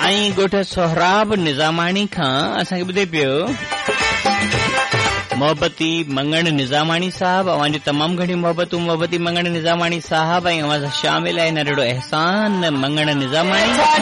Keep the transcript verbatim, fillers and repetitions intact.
साईं ॻोठ सोहराब निज़ामाणी खां असांखे ॿुधे पियो मोहब्बती मंगण निज़ामाणी साहब अवां जूं तमामु घणी मोहब्बतूं मोहब्बती मंगण निज़ामाणी साहब ऐं अवां सां शामिल आहे नंढड़ो एहसान मंगण निज़ामाणी।